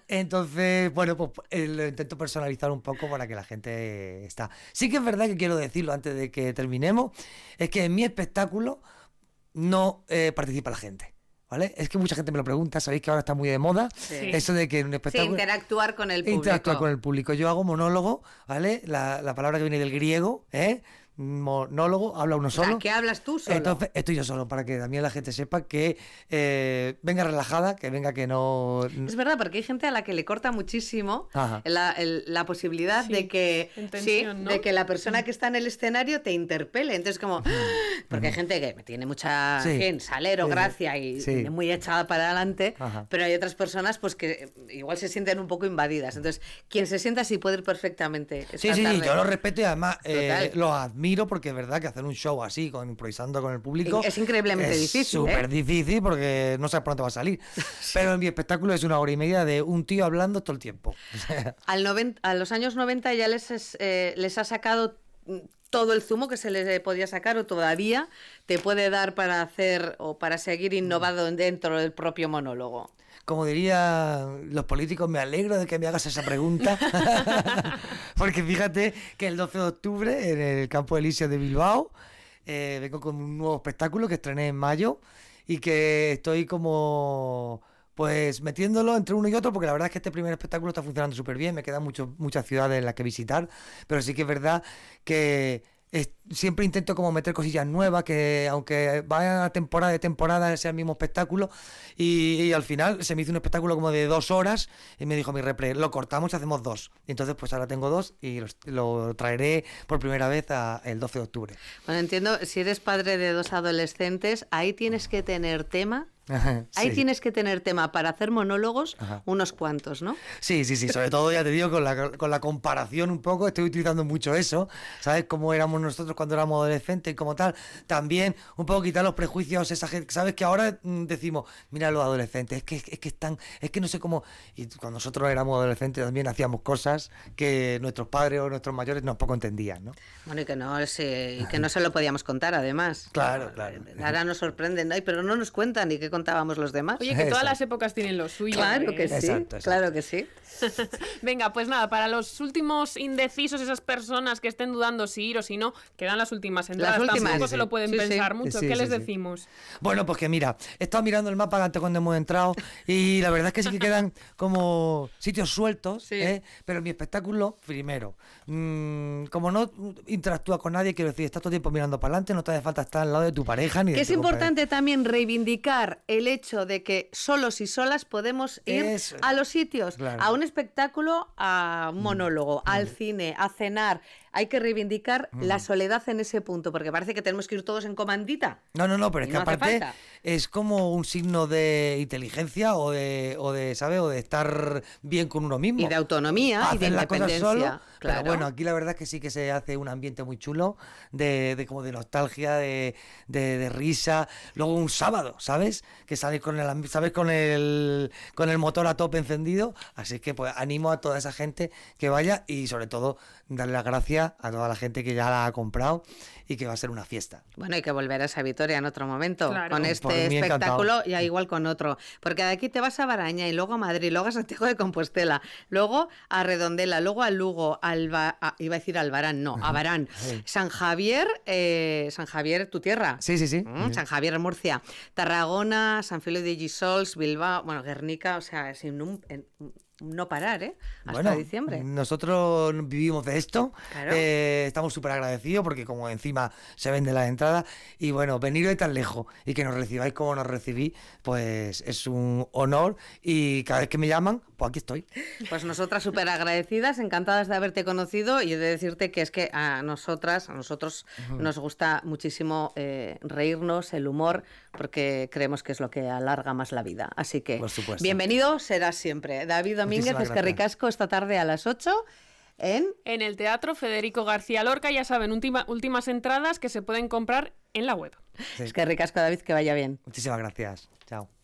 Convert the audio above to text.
Entonces, bueno, pues lo intento personalizar un poco para que la gente está. Sí que es verdad que quiero decirlo antes de que terminemos, es que en mi espectáculo no participa la gente. ¿Vale? Es que mucha gente me lo pregunta, sabéis que ahora está muy de moda eso de que en un espectáculo... Sí, interactuar con el público. Interactuar con el público. Yo hago monólogo, ¿vale? La palabra que viene del griego, monólogo, habla uno solo. O sea, ¿qué hablas tú solo? Entonces, estoy yo solo, para que también la gente sepa que venga relajada, que venga que no... Es verdad, porque hay gente a la que le corta muchísimo la posibilidad de que ¿no? de que la persona que está en el escenario te interpele. Entonces, como... Porque hay gente que tiene mucha salero, gracia y muy echada para adelante, pero hay otras personas pues que igual se sienten un poco invadidas. Entonces, quien se sienta así puede ir perfectamente. Sí, yo lo respeto y además lo admiro porque es verdad que hacer un show así, improvisando con el público... Es increíblemente difícil. Es súper difícil porque no sabes por dónde va a salir. Pero en mi espectáculo es 1 hora y media de un tío hablando todo el tiempo. A los años 90 ya les ha sacado todo el zumo que se les podía sacar, o todavía te puede dar para hacer o para seguir innovando dentro del propio monólogo. Como dirían los políticos, me alegro de que me hagas esa pregunta. Porque fíjate que el 12 de octubre en el Campo Elíseo de Bilbao vengo con un nuevo espectáculo que estrené en mayo y que estoy como... pues metiéndolo entre uno y otro, porque la verdad es que este primer espectáculo está funcionando súper bien, me quedan muchas ciudades en las que visitar, pero sí que es verdad que siempre intento como meter cosillas nuevas, que aunque vaya a temporada de temporada sea el mismo espectáculo, y al final se me hizo un espectáculo como de 2 horas, y me dijo mi repre, lo cortamos y hacemos 2, y entonces pues ahora tengo 2 y lo traeré por primera vez el 12 de octubre. Bueno, entiendo, si eres padre de 2 adolescentes, ahí tienes que tener tema. Ahí tienes que tener tema para hacer monólogos, unos cuantos, ¿no? Sí, sobre todo ya te digo, con la comparación un poco, estoy utilizando mucho eso, ¿sabes? Cómo éramos nosotros cuando éramos adolescentes y como tal, también un poco quitar los prejuicios, esa gente, ¿sabes? Que ahora decimos, mira los adolescentes, es que no sé cómo, y cuando nosotros éramos adolescentes también hacíamos cosas que nuestros padres o nuestros mayores no poco entendían, ¿no? Bueno, y que no se lo podíamos contar, además. Claro. Ahora nos sorprenden, pero no nos cuentan ni qué contábamos los demás. Oye, que todas las épocas tienen lo suyo. Claro que sí, exacto. Claro que sí. Venga, pues nada, para los últimos indecisos, esas personas que estén dudando si ir o si no, quedan las últimas entradas. Tampoco se lo pueden pensar mucho. ¿Qué les decimos? Bueno, pues que mira, he estado mirando el mapa antes cuando hemos entrado y la verdad es que sí que quedan como sitios sueltos, pero mi espectáculo, primero, como no interactúa con nadie, quiero decir, estás todo el tiempo mirando para adelante, no te hace falta estar al lado de tu pareja ni de tu es importante también reivindicar el hecho de que solos y solas podemos ir a los sitios, a un espectáculo, a un monólogo, al cine, a cenar. Hay que reivindicar la soledad en ese punto, porque parece que tenemos que ir todos en comandita. No, pero es que aparte es como un signo de inteligencia o de ¿sabes? O de estar bien con uno mismo. Y de autonomía y de independencia. Solo, claro. Pero bueno, aquí la verdad es que sí que se hace un ambiente muy chulo de como de nostalgia, de risa. Luego un sábado, ¿sabes? Que sales con el motor a tope encendido. Así que pues animo a toda esa gente que vaya y sobre todo darle las gracias a toda la gente que ya la ha comprado y que va a ser una fiesta. Bueno, hay que volver a esa Vitoria en otro momento, con este espectáculo y igual con otro, porque de aquí te vas a Baraña y luego a Madrid, luego a Santiago de Compostela, luego a Redondela, luego a Lugo, iba a decir Albarán, no, a Barán, San Javier, tu tierra. Sí. San Javier, Murcia, Tarragona, San Feliu de Guíxols, Bilbao, bueno, Guernica, o sea, sin no parar, hasta diciembre. Nosotros vivimos de esto, claro. Estamos súper agradecidos porque como encima se vende la entrada y bueno, venir de tan lejos y que nos recibáis como nos recibí, pues es un honor y cada vez que me llaman, pues aquí estoy. Pues nosotras súper agradecidas, encantadas de haberte conocido y de decirte que es que a nosotros nos gusta muchísimo reírnos, el humor, porque creemos que es lo que alarga más la vida. Así que bienvenido serás siempre. David Domínguez, eskerrik asko, esta tarde a las 8 en el Teatro Federico García Lorca. Ya saben, últimas entradas que se pueden comprar en la web. Eskerrik asko, David, que vaya bien. Muchísimas gracias. Chao.